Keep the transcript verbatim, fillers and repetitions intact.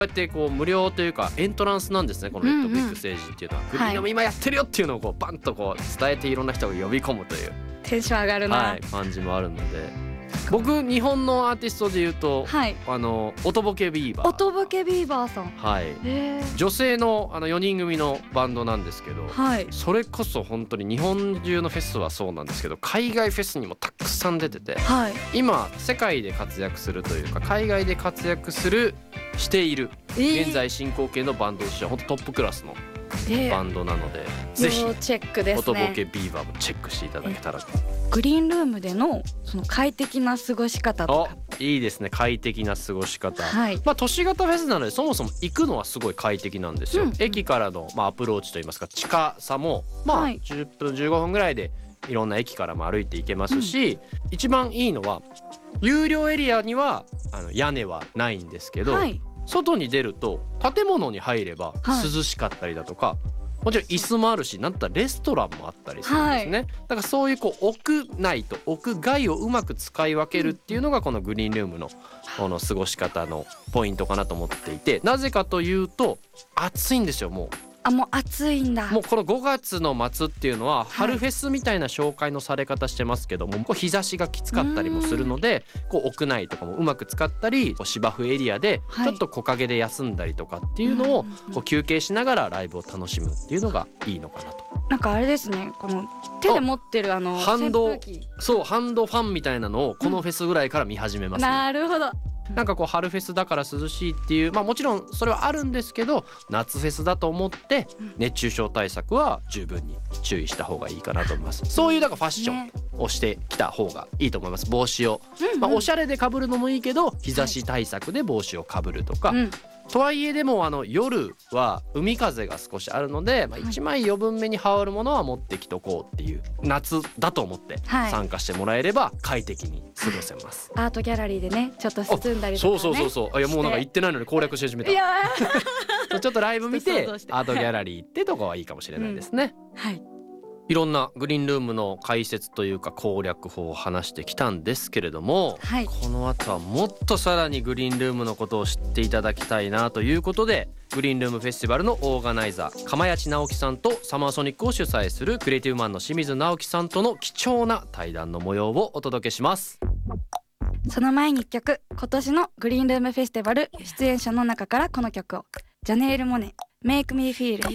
うやってこう無料というかエントランスなんですね、このネットフリックスエイジっていうのは、うんうん、グリーンルーム今やってるよっていうのをこうバンとこう伝えていろんな人が呼び込むというテンション上がるな、 はい、感じもあるので、僕日本のアーティストで言うと、はい、あの音ボケビーバー音ボケビーバーさん、 はい、女性 の, あのよにん組のバンドなんですけど、はい、それこそ本当に日本中のフェスはそうなんですけど海外フェスにもたくさん出てて、はい、今世界で活躍するというか海外で活躍するしている、えー、現在進行形のバンドとしては本当トップクラスのバンドなので、えー、ぜひチェックですね、 音ボケビーバーもチェックしていただけたらと。 グリーンルームでのその快適な過ごし方とか。 いいですね、快適な過ごし方、 はい、 まあ、都市型フェスなのでそもそも行くのはすごい快適なんですよ、うん、駅からの、まあ、アプローチといいますか近さも、まあ、じゅっぷんじゅうごふんぐらいでいろんな駅からも歩いていけますし、うん、一番いいのは有料エリアにはあの屋根はないんですけど、はい、外に出ると建物に入れば涼しかったりだとか、はい、もちろん椅子もあるし、なんだったらレストランもあったりするんですね、はい、だからそういうこう屋内と屋外をうまく使い分けるっていうのがこのグリーンルームのこの過ごし方のポイントかなと思っていて、なぜかというと暑いんですよ。もうあ、もう暑いんだ。 もうこのごがつの末っていうのは春フェスみたいな紹介のされ方してますけども、こう日差しがきつかったりもするので、こう屋内とかもうまく使ったり、こう芝生エリアでちょっと木陰で休んだりとかっていうのをこう休憩しながらライブを楽しむっていうのがいいのかなと。 なんかあれですね、この手で持ってるあのハンド、そうハンドファンみたいなのをこのフェスぐらいから見始めますね、 うん、なるほど。 なんかこう春フェスだから涼しいっていう、まあもちろんそれはあるんですけど、夏フェスだと思って熱中症対策は十分に注意した方がいいかなと思います。そういうだからファッションをしてきた方がいいと思います。帽子を、まあおしゃれで被るのもいいけど日差し対策で帽子を被るとか、とはいえでもあの夜は海風が少しあるので、まあ、いちまい余分目に羽織るものは持ってきとこうっていう、夏だと思って参加してもらえれば快適に過ごせます、 はい、アートギャラリーでねちょっと進んだりとかね。 そうそうそうそう、いやもうなんか行ってないのに攻略し始めた。いやちょっとライブ見てアートギャラリーってとこはいいかもしれないですね、うん、はい。いろんなグリーンルームの解説というか攻略法を話してきたんですけれども、はい、この後はもっとさらにグリーンルームのことを知っていただきたいなということで、グリーンルームフェスティバルのオーガナイザー釜谷直樹さんとサマーソニックを主催するクリエイティブマンの清水直樹さんとの貴重な対談の模様をお届けします。 その前にいっきょく、今年のグリーンルームフェスティバル出演者の中からこの曲を、ジャネール・モネ Make Me Feel